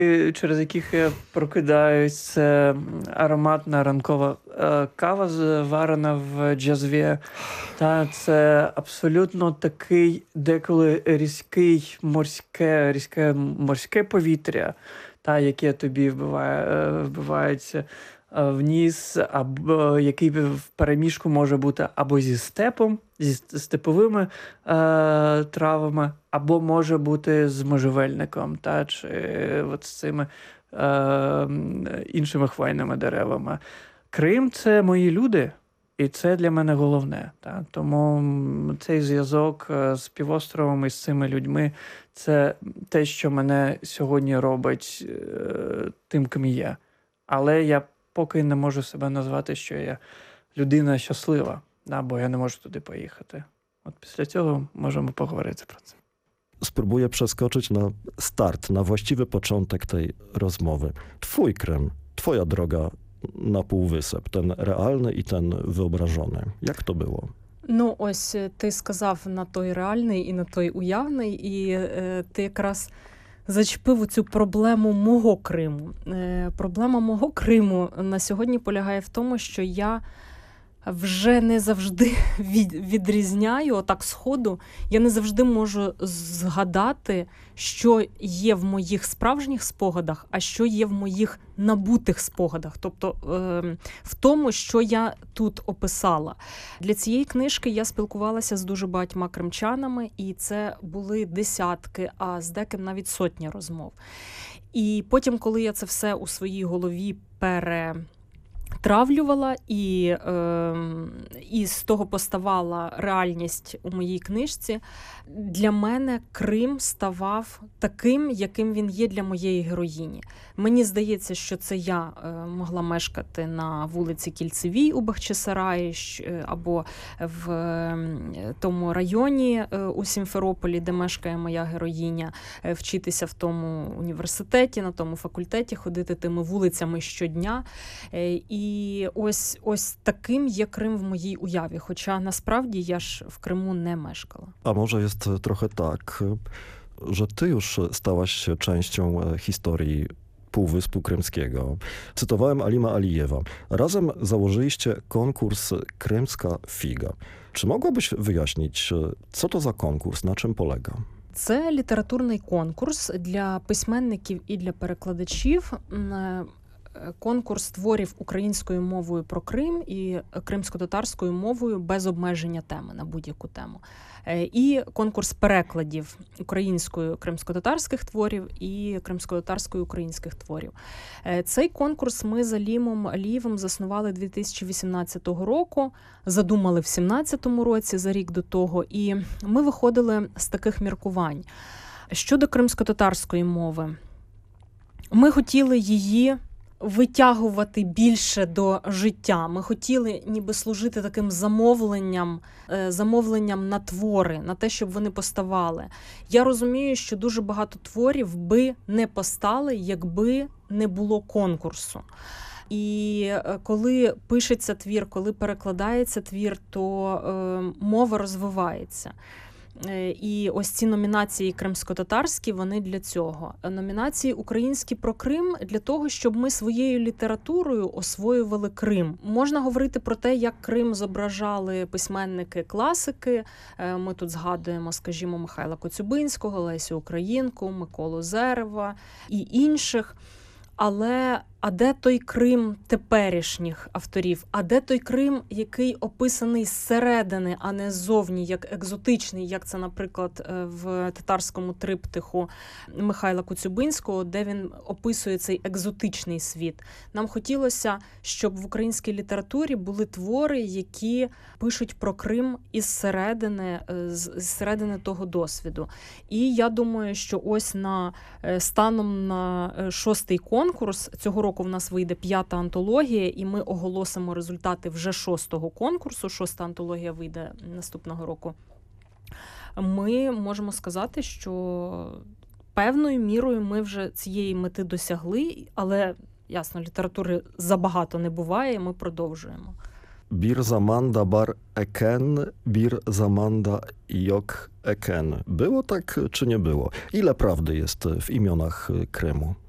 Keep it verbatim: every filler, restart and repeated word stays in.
через яких я прокидаюсь, це ароматна ранкова е, кава, зварена в джазві. Та це абсолютно такий деколи різкий морське, різке морське повітря, та, яке тобі вбиває, вбивається в ніс, або який в переміжку може бути або зі степом, зі степовими е, травами, або може бути з можжевельником, та, чи от з цими е, іншими хвойними деревами. Крим – це мої люди, і це для мене головне. Та. Тому цей зв'язок з півостровом і з цими людьми – це те, що мене сьогодні робить е, тим, ким є. Але я поки не можу себе назвати, що я людина щаслива, да, бо я не можу туди поїхати. От після цього можемо поговорити про це. Spróbuję przeskoczyć na start, na właściwy początek tej rozmowy. Twój Krym, twoja droga na Półwysep, ten realny i ten wyobrażony. Jak to było? Ну, ось ти сказав на той реальний і на той уявний, і е, ти якраз зачепив цю проблему мого Криму. Е, проблема мого Криму на сьогодні полягає в тому, що я вже не завжди від, відрізняю, отак сходу, я не завжди можу згадати, що є в моїх справжніх спогадах, а що є в моїх набутих спогадах. Тобто е, в тому, що я тут описала. Для цієї книжки я спілкувалася з дуже багатьма кримчанами, і це були десятки, а з деким навіть сотні розмов. І потім, коли я це все у своїй голові пере... травлювала, і, е, і з того поставала реальність у моїй книжці, для мене Крим ставав таким, яким він є для моєї героїні. Мені здається, що це я е, могла мешкати на вулиці Кільцевій у Бахчисараї або в е, тому районі е, у Сімферополі, де мешкає моя героїня, е, вчитися в тому університеті, на тому факультеті, ходити тими вулицями щодня. Е, і І ось, ось таким є Крим в моїй уяві, хоча насправді я ж в Криму не мешкала. A może jest trochę tak, że ty już stałaś się częścią historii Półwyspu Krymskiego. Cytowałem Alima Alijewa. Razem założyliście konkurs Krymska Figa. Czy mogłabyś wyjaśnić, co to za konkurs, na czym polega? Це літературний конкурс для письменників і для перекладачів. Конкурс творів українською мовою про Крим і кримсько-татарською мовою без обмеження теми на будь-яку тему. І конкурс перекладів українською кримсько-татарських творів і кримсько-татарською українських творів. Цей конкурс ми з Алімом Алієвим заснували дві тисячі вісімнадцятого року, задумали в сімнадцятому році, за рік до того, і ми виходили з таких міркувань. Щодо кримсько-татарської мови, ми хотіли її витягувати більше до життя. Ми хотіли ніби служити таким замовленням, замовленням на твори, на те, щоб вони поставали. Я розумію, що дуже багато творів би не постали, якби не було конкурсу. І коли пишеться твір, коли перекладається твір, то е, мова розвивається. І ось ці номінації кримсько-татарські, вони для цього. Номінації українські про Крим для того, щоб ми своєю літературою освоювали Крим. Можна говорити про те, як Крим зображали письменники-класики. Ми тут згадуємо, скажімо, Михайла Коцюбинського, Лесю Українку, Миколу Зерева і інших. Але а де той Крим теперішніх авторів? А де той Крим, який описаний зсередини, а не ззовні, як екзотичний, як це, наприклад, в татарському триптиху Михайла Коцюбинського, де він описує цей екзотичний світ. Нам хотілося, щоб в українській літературі були твори, які пишуть про Крим із середини, з середини того досвіду. І я думаю, що ось на станом на шостий конкурс, цього року в нас вийде п'ята антологія, і ми оголосимо результати вже шостого конкурсу. Шоста антологія вийде наступного року. Ми можемо сказати, що певною мірою ми вже цієї мети досягли, але, ясно, літератури забагато не буває, і ми продовжуємо. Bir zamanda bar eken, bir zamanda jok eken. Było tak, czy nie było? Ile prawdy jest w imionach Krymu?